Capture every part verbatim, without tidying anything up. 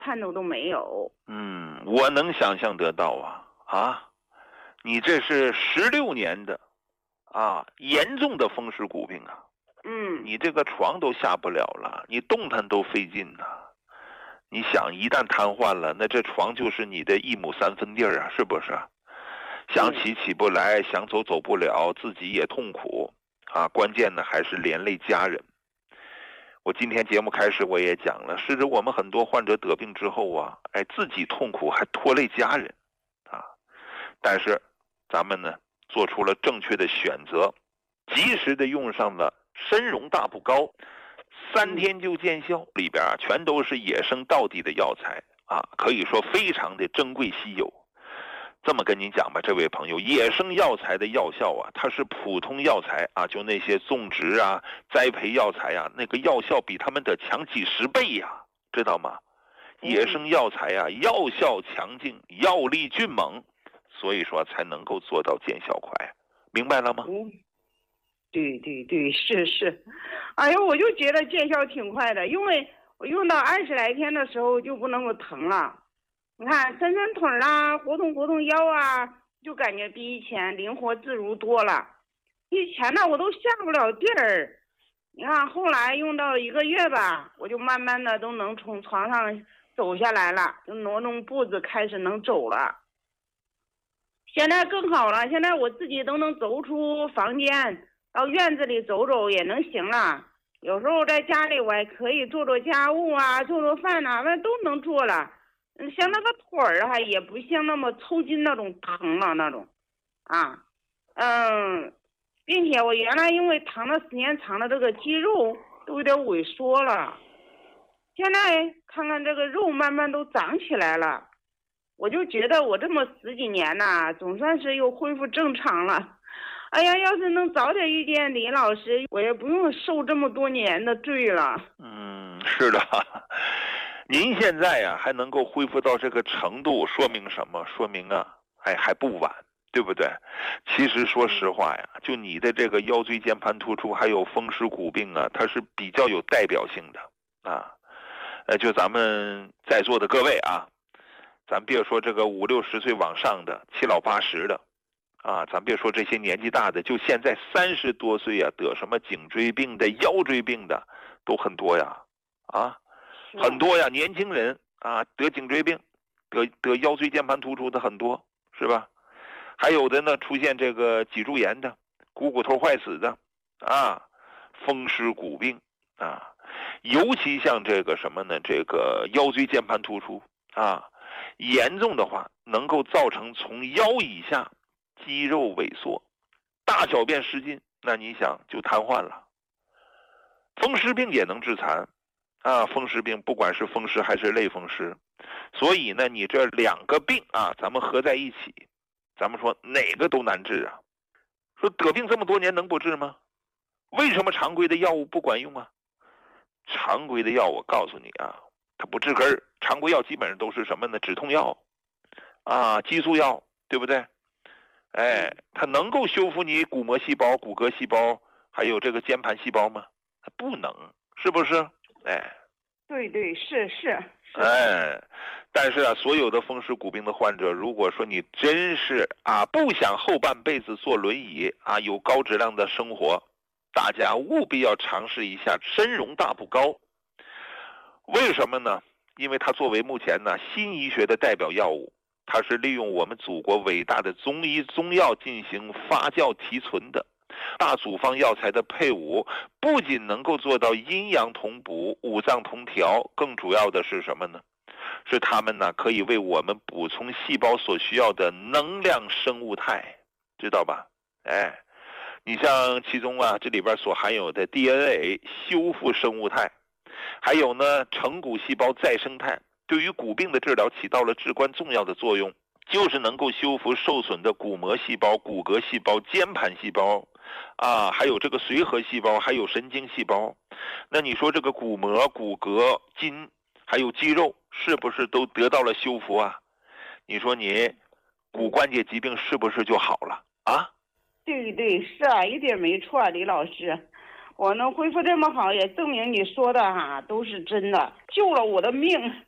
盼头都没有。 嗯，我能想象得到啊啊，你这是十六年的啊严重的风湿骨病啊。 嗯， 你这个床都下不了了，你动弹都费劲呐、啊。你想一旦瘫痪了，那这床就是你的一亩三分地儿啊，是不是？想起起不来，想走走不了，自己也痛苦啊。关键呢还是连累家人。我今天节目开始我也讲了，是指我们很多患者得病之后啊，哎，自己痛苦还拖累家人啊。但是咱们呢做出了正确的选择，及时的用上了参茸大补膏，三天就见效，里边啊全都是野生道地的药材啊，可以说非常的珍贵稀有。这么跟您讲吧，这位朋友，野生药材的药效啊，它是普通药材啊，就那些种植啊、栽培药材啊，那个药效比他们得强几十倍呀、啊，知道吗？野生药材啊，药效强劲，药力迅猛，所以说才能够做到见效快，明白了吗？ 嗯，对对对，是是。哎呦，我就觉得见效挺快的，因为我用到二十来天的时候就不那么疼了。你看，伸伸腿啦，活动活动腰啊，就感觉比以前灵活自如多了。以前呢，我都下不了地儿。你看，后来用到一个月吧，我就慢慢的都能从床上走下来了，就挪动步子开始能走了。现在更好了，现在我自己都能走出房间，到院子里走走也能行了。有时候在家里我还可以做做家务啊，做做饭啊，那都能做了。像那个腿儿啊，也不像那么抽筋那种疼了那种，啊，嗯，并且我原来因为疼的时间长了，这个肌肉都有点萎缩了，现在看看这个肉慢慢都长起来了，我就觉得我这么十几年呐，总算是又恢复正常了。哎呀，要是能早点遇见李老师，我也不用受这么多年的罪了。 嗯，是的。您现在呀、啊、还能够恢复到这个程度，说明什么？说明啊，哎，还不晚，对不对？其实说实话呀，就你的这个腰椎间盘突出还有风湿骨病啊，它是比较有代表性的啊。呃，就咱们在座的各位啊，咱别说这个五六十岁往上的，七老八十的啊，咱别说这些年纪大的，就现在三十多岁啊，得什么颈椎病的、腰椎病的都很多呀，啊。很多呀，年轻人啊得颈椎病，得得腰椎间盘突出的很多，是吧？还有的呢出现这个脊柱炎的、股骨头坏死的，啊，风湿骨病啊，尤其像这个什么呢？这个腰椎间盘突出啊，严重的话能够造成从腰以下肌肉萎缩、大小便失禁，那你想就瘫痪了。风湿病也能致残。啊，风湿病不管是风湿还是类风湿，所以呢，你这两个病啊，咱们合在一起，咱们说哪个都难治啊。说得病这么多年能不治吗？为什么常规的药物不管用啊？常规的药我告诉你啊，它不治根儿。常规药基本上都是什么呢？止痛药啊，激素药，对不对？哎，它能够修复你骨膜细胞、骨骼细胞还有这个间盘细胞吗？它不能，是不是？哎， 对对是是， 哎，但是啊，所有的风湿骨病的患者，如果说你真是啊不想后半辈子坐轮椅啊，有高质量的生活，大家务必要尝试一下参茸大补膏。为什么呢？因为它作为目前呢新医学的代表药物，它是利用我们祖国伟大的中医中药进行发酵提纯的。大组方药材的配伍不仅能够做到阴阳同补、五脏同调，更主要的是什么呢？是它们呢可以为我们补充细胞所需要的能量生物肽，知道吧？哎，你像其中啊这里边所含有的 D N A 修复生物肽，还有呢成骨细胞再生肽，对于骨病的治疗起到了至关重要的作用，就是能够修复受损的骨膜细胞、骨骼细胞、间盘细胞啊，还有这个髓核细胞，还有神经细胞。那你说这个骨膜、骨骼、筋还有肌肉是不是都得到了修复啊？你说你骨关节疾病是不是就好了啊？ 对对是啊，一点没错，李老师，我能恢复这么好，也证明你说的哈、啊、都是真的，救了我的命。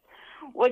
我